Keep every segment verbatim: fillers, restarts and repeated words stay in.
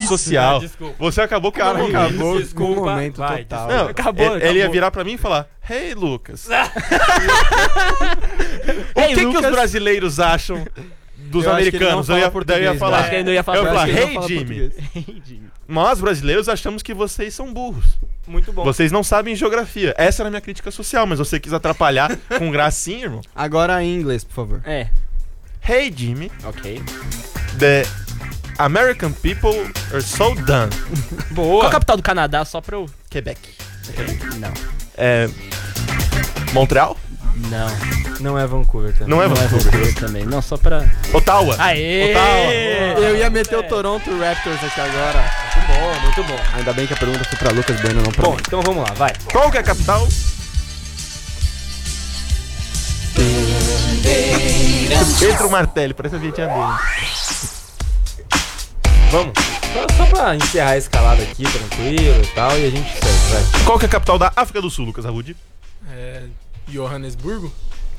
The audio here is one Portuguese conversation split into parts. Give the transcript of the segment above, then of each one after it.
social. Ah, desculpa. Você acabou com o Cara, momento. acabou com Desculpa, o momento vai, total. Não, Acabou, ele, acabou. ele ia virar pra mim e falar: Hey, Lucas. o Hey, que, que Lucas. os brasileiros acham dos Eu acho que ele não americanos? Eu fala ia, português, daí eu ia né? falar: Acho que ele não ia falar eu ia português, falar, ele não Hey, fala Jimmy. Nós brasileiros achamos que vocês são burros. Muito bom. Vocês não sabem geografia. Essa era a minha crítica social, mas você quis atrapalhar com gracinha, irmão. Agora em inglês, por favor. É, Hey, Jimmy. ok. The American people are so done. Boa. Qual a capital do Canadá, só pra eu... Quebec. Não. É. Montreal? Não. Não é Vancouver também. Não é Vancouver. também. Não, só pra... Ottawa. Aê! Ottawa. Eu ia meter o Toronto Raptors aqui agora. Muito bom, muito bom. Ainda bem que a pergunta foi pra Lucas Bueno, não pra Bom, mim. então vamos lá, vai. Qual que é a capital? Entra o martelo, parece a vinhetinha dele. Vamos. Só, só pra encerrar a escalada aqui, tranquilo e tal, e a gente segue, vai. Qual que é a capital da África do Sul, Lucas Arrude? É. Johannesburgo?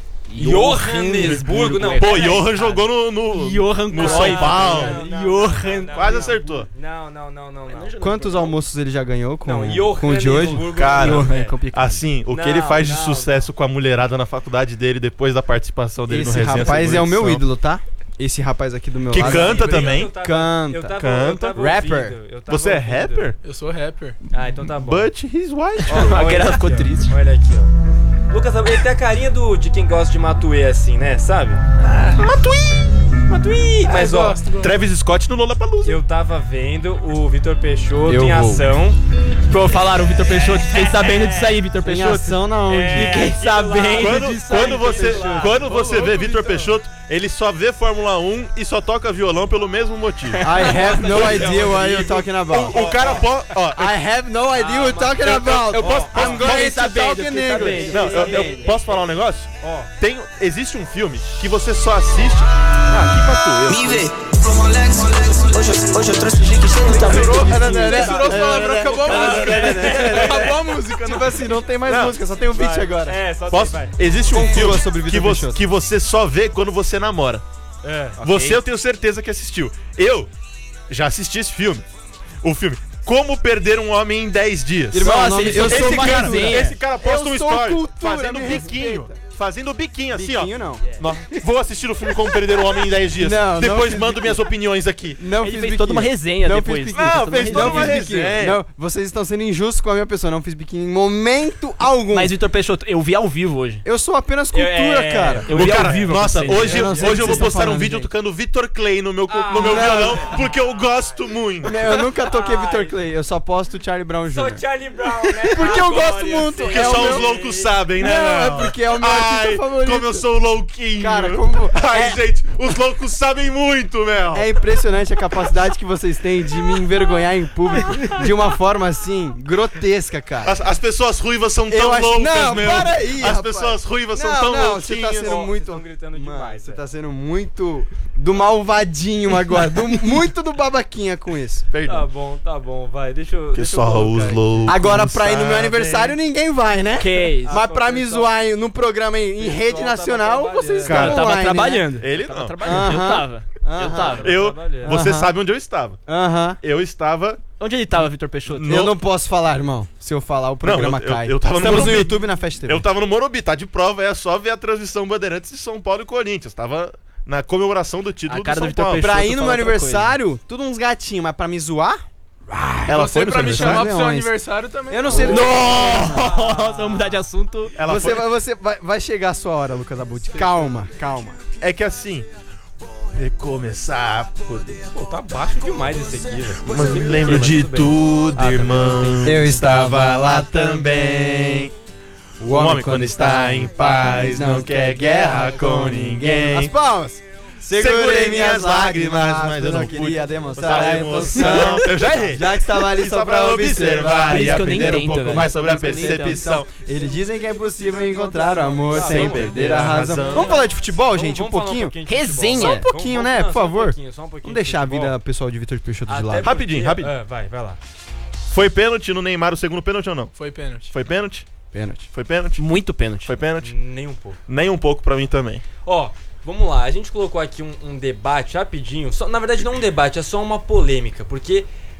Johannesburgo, não. Pô, Johan jogou no, no, Johan no Cruyff, São Paulo. tá ligado? Johan. Quase acertou. Não, não, não, não, não. Quantos almoços ele já ganhou com, Não, com o de hoje? Johannesburgo. Cara, não, é complicado. Assim, o que Não, ele faz de não. sucesso com a mulherada na faculdade dele depois da participação dele no Esse Resenha rapaz Sem é o meu Conexão. ídolo, tá? Esse rapaz aqui do meu Que lado. canta Eu também. tava- Canta, eu tava- canta. eu tava Rapper. ouvindo, eu tava Você é ouvindo. rapper? Eu sou rapper. Ah, então tá bom. But he's white. Ó, A olha Guerra aqui, ficou ó. triste. Olha aqui, ó. Lucas, ele tem a carinha do, de quem gosta de Matuê, assim, né? Sabe? Ah, Matuê! Matuê! Mas, ó, gosto, gosto. Travis Scott no Lollapalooza. eu tava vendo o Vitor Peixoto Eu em vou. ação. Pô, falaram o Vitor Peixoto, fiquei sabendo disso aí, Vitor Em Peixoto. ação na onde? É, Fiquei aquilo sabendo lá. Quando, disso quando aí, você, Vitor Peixoto. quando Ô, você louco, vê Vitor Vitão. Peixoto, ele só vê Fórmula um e só toca violão pelo mesmo motivo. I have no idea what you're talking about. O cara pode. Ó, I have no idea what you're talking about. eu posso- I'm going fiquei to sabendo, talk in fiquei English. sabendo. não, eu, eu sabendo. posso falar um negócio? Ó. Tem, existe um filme que você só assiste. Ah, que pato eu. Me vê, Rolex. Hoje, eu- hoje eu trouxe o Jique cheio, tá vendo? Tirou as palavras, acabou a música. Acabou a música. Tipo assim, não tem mais Não. música, só tem um beat agora. É, só Posso? tem, vai. Existe um Conclua filme sobre Vitor que, você, Peixoto. que você só vê quando você namora. É, Você eu tenho certeza que assistiu. Eu já assisti esse filme. O filme Como Perder um Homem em dez Dias. Irmão, Nossa, nome- ele eu soltou sou esse, uma cara, resenha. esse cara posta Eu um sou story cultura, fazendo me biquinho. respeita. Fazendo biquinho assim, Biquinho ó. não. Nó- Vou assistir o filme Como Perder um Homem em dez Dias. Não, não Depois fiz mando biquinho. minhas opiniões aqui. Não Ele fiz fez biquinho. toda uma resenha Não depois. fiz biquinho. Não, Toda uma fez toda Não uma fiz resenha. biquinho. Não, vocês estão sendo injustos com a minha pessoa. Não fiz biquinho em momento algum. Mas, Vitor Peixoto, eu vi ao vivo hoje. Eu sou apenas cultura, é- cara. Eu Ô, vi cara, ao vivo. nossa, com vocês. hoje Eu eu, não sei hoje o eu que vou vocês estão postar um falando, vídeo gente. tocando Vitor Clay no meu, no meu não. violão, porque eu gosto muito. Eu nunca toquei Ai. Vitor Clay, eu só posto Charlie Brown Sou Júnior Charlie Brown, né? Porque eu Agora gosto ia muito. ser. Porque É o só meu- os loucos sabem, né? Não, é Não. porque é o meu Ai, artista favorito. como eu sou louquinho. Cara, como- Ai, é- gente, os loucos sabem muito, Mel. É impressionante a capacidade que vocês têm de me envergonhar em público de uma forma assim, grotesca, cara. As, as pessoas ruivas são Eu tão acho- loucas, não, meu. para aí, As rapaz. pessoas ruivas são Não, tão não, você louquinhas. tá sendo Ó, muito... estão gritando Mano, demais, você velho. tá sendo muito do malvadinho agora, do- muito do babaquinha com isso. Tá Perdão. bom, tá bom, vai, deixa eu. Que deixa eu só colocar os aqui. loucos Agora, pra ir no meu sabem. aniversário, ninguém vai, né? Que isso. Mas pra me pessoal- zoar em- no programa em, em pessoal rede tava nacional, trabalhando. vocês Cara, Eu estavam tava online, né? trabalhando. Ele Tava não. trabalhando. Eu Aham. tava. Eu Aham. tava. Eu, trabalhando. você Aham. sabe onde eu estava. Aham. Eu estava... Onde ele tava, Vitor Peixoto? No- Eu não posso falar, irmão. Se eu falar, o programa eu- eu- cai. eu tava no Estamos no Morumbi. YouTube na Festa T V. Eu tava no Morumbi, tá de prova, é só ver a transmissão Bandeirantes de São Paulo e Corinthians. Tava na comemoração do título A cara do do São Vitor Paulo. Peixoto. Pra ir no meu fala outra aniversário, tudo uns gatinhos, mas pra me zoar? Ela Você foi no pra seu me aniversário? chamar pro seu Leões. aniversário também. Eu não sei. Nossa, vamos mudar de assunto. Ela Você, foi... vai, você vai, vai chegar a sua hora, Lucas Abut. Calma, calma. É que assim... Recomeçar... por- Pô, tá baixo demais esse aqui, velho. Mas me lembro de Tudo bem. tudo, Ah, irmão. também Eu estava lá também. O homem, quando está em paz, não quer guerra com As ninguém. palmas! Segurei minhas lágrimas, mas eu não queria pude demonstrar a emoção. emoção. Eu já errei. Já que estava ali só pra observar Por e isso que eu nem aprender um tento, pouco velho. mais sobre a Por isso que eu nem percepção. Eles dizem que é possível encontrar o amor Ah, sem vamos perder a razão. razão. Vamos falar de futebol, Vamos- gente, um vamos falar pouquinho? de futebol. Resenha. Só um pouquinho, Vamos- né? não, Por só um favor. pouquinho, só um pouquinho Vamos de deixar a futebol. vida pessoal de Vitor Peixoto de Até lado. Rapidinho, porque- rapidinho. É, vai, vai lá. Foi pênalti no Neymar, o segundo pênalti ou não? Foi pênalti. Foi pênalti? Pênalti. Foi pênalti? Muito pênalti. Foi pênalti? Nem um pouco. Nem um pouco pra mim também. Ó, vamos lá, a gente colocou aqui um, um debate rapidinho. Só, na verdade, não um debate, é só uma polêmica. Porque